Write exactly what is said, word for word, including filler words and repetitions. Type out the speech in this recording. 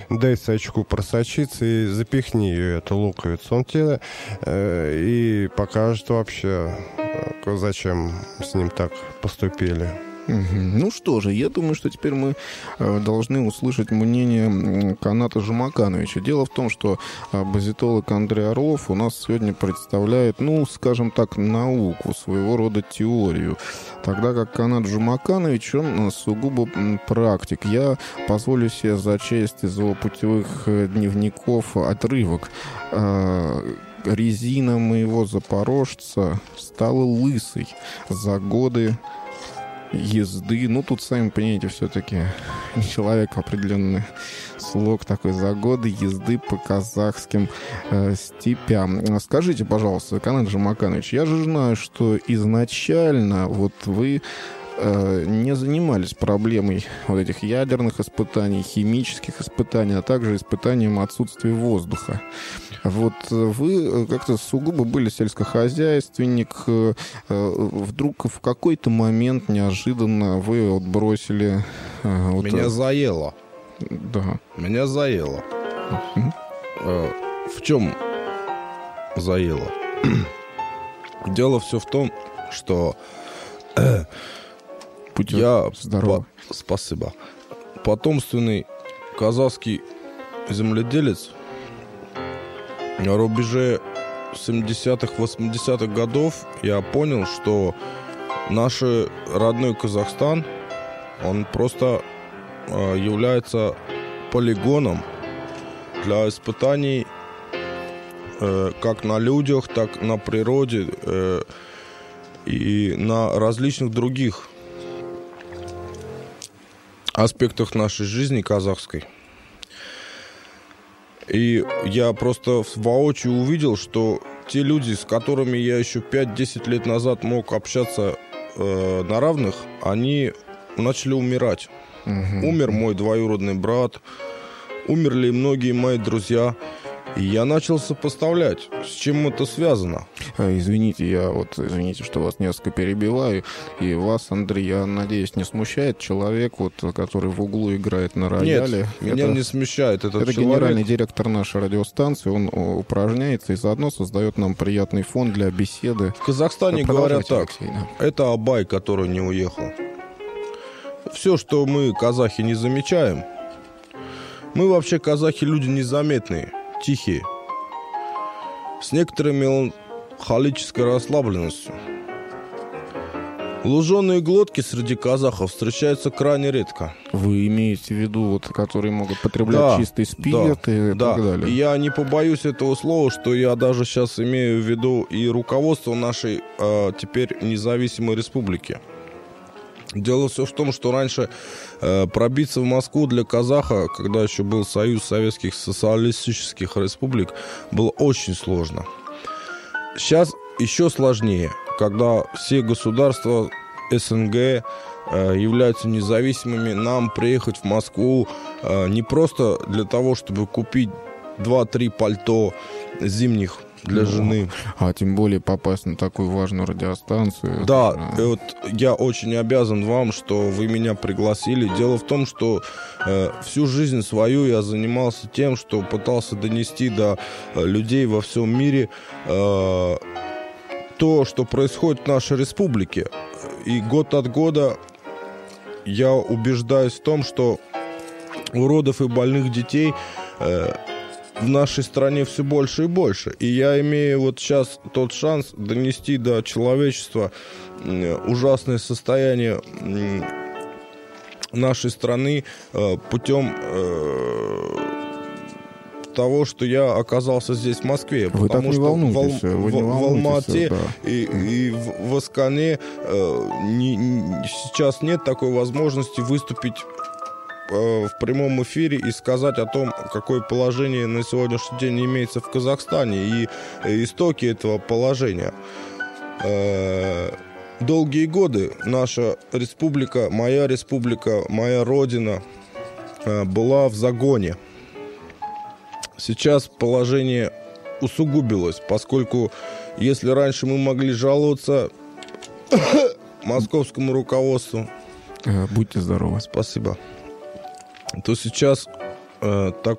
дай сачку просочиться и запихни ее, эту луковицу. Он тебе э, и покажет вообще, э, зачем с ним так поступили. Ну что же, я думаю, что теперь мы должны услышать мнение Каната Жумакановича. Дело в том, что базитолог Андрей Орлов у нас сегодня представляет, ну, скажем так, науку, своего рода теорию. Тогда как Канат Жумаканович, он сугубо практик. Я позволю себе зачесть из его путевых дневников отрывок. Резина моего запорожца стала лысой за годы езды. Ну, тут, сами понимаете, все-таки человек определенный слог такой: за годы езды по казахским э, степям. Скажите, пожалуйста, Канат Жумаканович, я же знаю, что изначально вот вы э, не занимались проблемой вот этих ядерных испытаний, химических испытаний, а также испытанием отсутствия воздуха. Вот вы как-то сугубо были сельскохозяйственник. Вдруг в какой-то момент неожиданно вы вот бросили... Вот Меня это... заело. Да. Меня заело. Uh-huh. В чем заело? Дело все в том, что Путь я... Здорово. По... Спасибо. Потомственный казахский земледелец. На рубеже семидесятых, восьмидесятых годов я понял, что наш родной Казахстан, он просто э, является полигоном для испытаний э, как на людях, так на природе э, и на различных других аспектах нашей жизни казахской. И я просто воочию увидел, что те люди, с которыми я еще пять-десять лет назад мог общаться э, на равных, они начали умирать. Угу. Умер мой двоюродный брат, умерли многие мои друзья. И я начал сопоставлять, с чем это связано. Извините, я вот, извините, что вас несколько перебиваю. И вас, Андрей, я надеюсь, не смущает человек, вот, который в углу играет на рояле? Нет, меня это, не смущает этот это человек. Генеральный директор нашей радиостанции, он упражняется и заодно создает нам приятный фон для беседы. В Казахстане говорят так: Алексей, да. Это Абай, который не уехал. Все, что мы, казахи, не замечаем, мы вообще, казахи, люди незаметные, тихие, с некоторой меланхолической расслабленностью. Луженые глотки среди казахов встречаются крайне редко. Вы имеете в виду, вот, которые могут потреблять Да, чистый спирт да, и да. так далее? И я не побоюсь этого слова, что я даже сейчас имею в виду и руководство нашей э, теперь независимой республики. Дело все в том, что раньше э, пробиться в Москву для казаха, когда еще был Союз Советских Социалистических Республик, было очень сложно. Сейчас еще сложнее, когда все государства СНГ э, являются независимыми. Нам приехать в Москву э, не просто для того, чтобы купить два-три пальто зимних для ну, жены. А тем более попасть на такую важную радиостанцию. Да, это... и вот я очень обязан вам, что вы меня пригласили. Дело в том, что э, всю жизнь свою я занимался тем, что пытался донести до э, людей во всем мире э, то, что происходит в нашей республике. И год от года я убеждаюсь в том, что уродов и больных детей э, в нашей стране все больше и больше. И я имею вот сейчас тот шанс донести до человечества ужасное состояние нашей страны путем того, что я оказался здесь, в Москве. Вы потому так не что волнуйтесь, в, вы не в, в Алма-Ате да. и, и в, в Аскане э, не, не, сейчас нет такой возможности выступить в прямом эфире и сказать о том, какое положение на сегодняшний день имеется в Казахстане и истоки этого положения. Долгие годы наша республика, моя республика, моя родина была в загоне. Сейчас положение усугубилось, поскольку если раньше мы могли жаловаться московскому руководству... Будьте здоровы. Спасибо. То сейчас э, так